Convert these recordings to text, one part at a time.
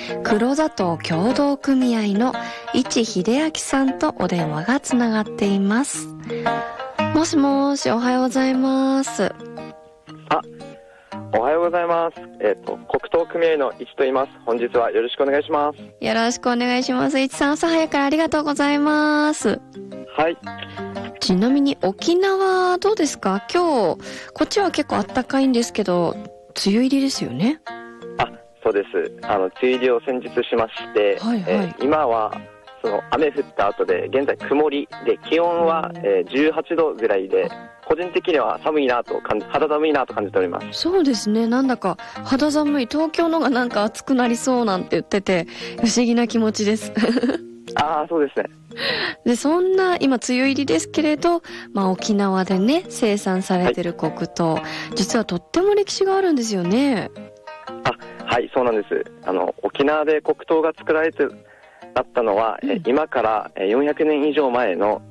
黒砂糖協同組合の市秀明さんとお電話がつながっています。もしもし、おはようございます。 おはようございます。黒糖組合の市と言います。本日はよろしくお願いします。 よろしくお願いします。市さん、朝早くからありがとうございます。 はい。 ちなみに沖縄どうですか？今日こっちは結構暖かいんですけど、梅雨入りですよね。 そうです。梅雨入りを先日しまして、今はその雨降った後で現在曇りで、気温は、18度ぐらいで、個人的には肌寒いなと感じております。 そうですね。なんだか肌寒い、東京のがなんか暑くなりそうなんて言ってて、不思議な気持ちです。 そうですね。 で、そんな今梅雨入りですけれど、沖縄でね生産されてる黒糖、実はとっても歴史があるんですよね。 はい、そうなんです。沖縄で黒糖が作られてだったのは、今から400年以上前の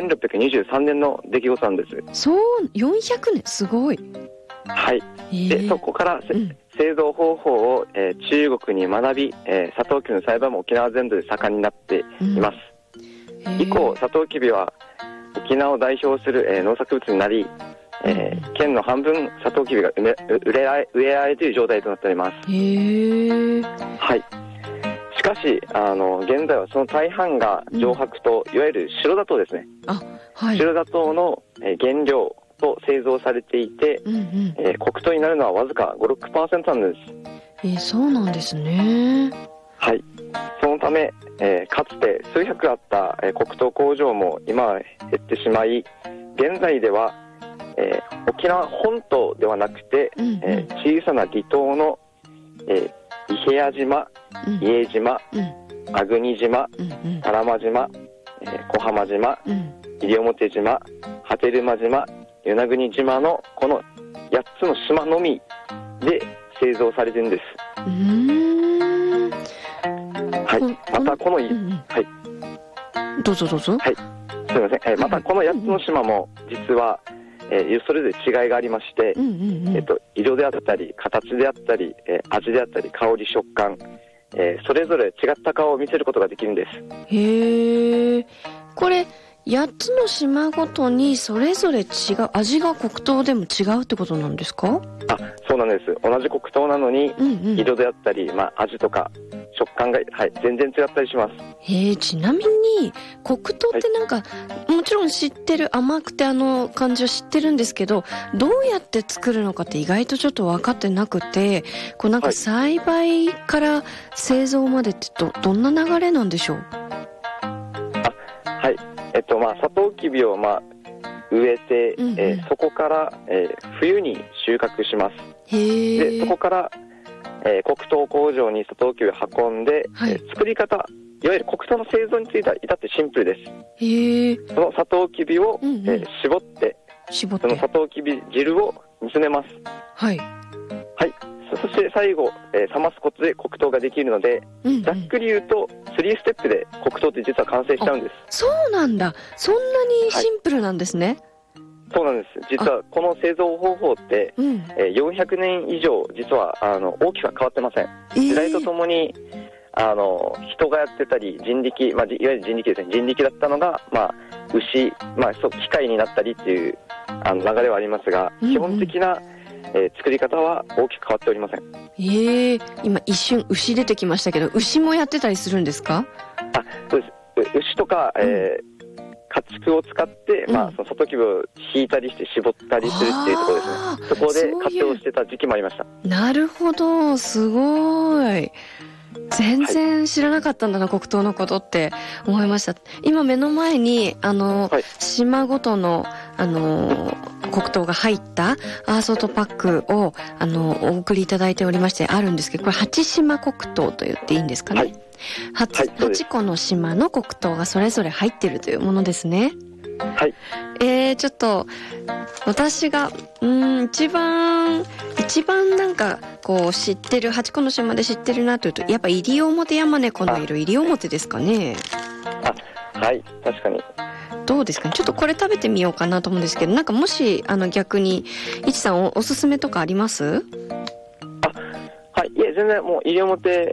1623年の出来事なんです。 そう、400年、すごい。 はい。で、そこから、製造方法を、中国に学び、サトウキビの栽培も沖縄全土で盛んになっています。以降、サトウキビは沖縄を代表する、農作物になり、県の半分サトウキビが植えられている状態となっております。はい。しかし現在はその大半が上白糖、いわゆる白砂糖ですね。白砂糖の原料と製造されていて、黒糖になるのはわずか 5-6% なんです。 そうなんですね。 はい。そのため、かつて数百あった、黒糖工場も今は減ってしまい、現在では沖縄本島ではなくて、小さな離島の、伊平屋島、伊江島、粟国島、多良間島、小浜島、西表島、波照間島、与那国島のこの8つの島のみで製造されているんです。はい。またこのどうぞ。 はい。すみません。またこの8つの島も実はそれぞれ違いがありまして、色であったり形であったり、味であったり香り食感、それぞれ違った顔を見せることができるんです。 へえ。これ8つの島ごとにそれぞれ違う味が黒糖でも違うってことなんですか？ そうなんです。同じ黒糖なのに、色であったり、味とか食感が、全然違ったりします。 ちなみに黒糖ってなんか、もちろん知ってる、甘くて感じは知ってるんですけど、どうやって作るのかって意外とちょっと分かってなくて、なんか栽培から製造までってどんな流れなんでしょう？ はい。サトウキビを植えて、そこから、冬に収穫します。で、そこから、黒糖工場にサトウキビを運んで、作り方、いわゆる黒糖の製造については至ってシンプルです。そのサトウキビを、絞って、そのサトウキビ汁を煮詰めます。はい。そして最後、冷ますことで黒糖ができるので、ざっくり言うと3ステップで黒糖って実は完成しちゃうんです。 そうなんだ。そんなにシンプルなんですね。 そうなんです。実はこの製造方法って、400年以上実は大きくは変わってません。時代とともに人がやってたり人力、いわゆる人力ですね。人力だったのが牛、機械になったりっていう流れはありますが、基本的な作り方は大きく変わっておりません。 今一瞬牛出てきましたけど、牛もやってたりするんですか？ そうです。牛とか、家畜を使って、そのサトウキビを引いたりして絞ったりするっていうところですね。そこで活用してた時期もありました。 なるほど、すごい。全然知らなかったんだな、黒糖のことって思いました。今目の前に島ごとの黒糖が入ったアーソートパックをお送りいただいておりましてあるんですけど、これ8島黒糖と言っていいんですかね。8個の島の黒糖がそれぞれ入っているというものですね。ちょっと私が一番なんか知ってる、8個の島で知ってるなというと、やっぱ西表山猫のいる西表ですかね。 はい、確かに。 どうですかね。ちょっとこれ食べてみようかなと思うんですけど、なんかもし逆にいちさんおすすめとかあります？ はい、いえ全然もう西表